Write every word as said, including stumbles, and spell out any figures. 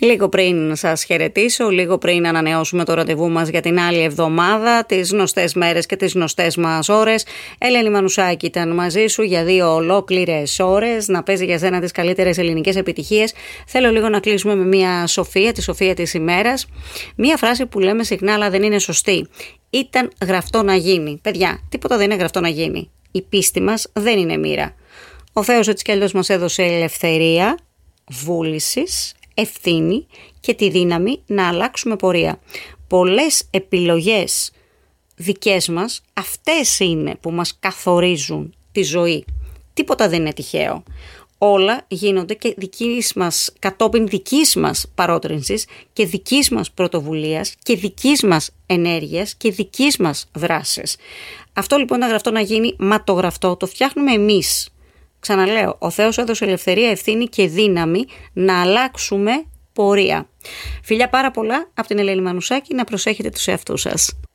Λίγο πριν σας χαιρετήσω, λίγο πριν ανανεώσουμε το ραντεβού μας για την άλλη εβδομάδα, τις γνωστές μέρες και τις γνωστές μας ώρες, Ελένη Μανουσάκη ήταν μαζί σου για δύο ολόκληρες ώρες να παίζει για σένα τις καλύτερες ελληνικές επιτυχίες. Θέλω λίγο να κλείσουμε με μια σοφία, τη σοφία της ημέρας. Μια φράση που λέμε συχνά αλλά δεν είναι σωστή. Ήταν γραφτό να γίνει. Παιδιά, τίποτα δεν είναι γραφτό να γίνει. Η πίστη μας δεν είναι μοίρα. Ο Θεός έτσι κι αλλιώς μας έδωσε ελευθερία, βούλησης, ευθύνη και τη δύναμη να αλλάξουμε πορεία. Πολλές επιλογές δικές μας, αυτές είναι που μας καθορίζουν τη ζωή. Τίποτα δεν είναι τυχαίο. Όλα γίνονται και δικής μας, κατόπιν δικής μας παρότρινσης και δικής μας πρωτοβουλίας και δικής μας ενέργειας και δικής μας δράσης. Αυτό λοιπόν να γραφτό να γίνει, μα το γραφτό το φτιάχνουμε εμείς. Ξαναλέω, ο Θεός έδωσε ελευθερία, ευθύνη και δύναμη να αλλάξουμε πορεία. Φιλιά πάρα πολλά από την Ελένη Μανουσάκη, να προσέχετε τους εαυτούς σας.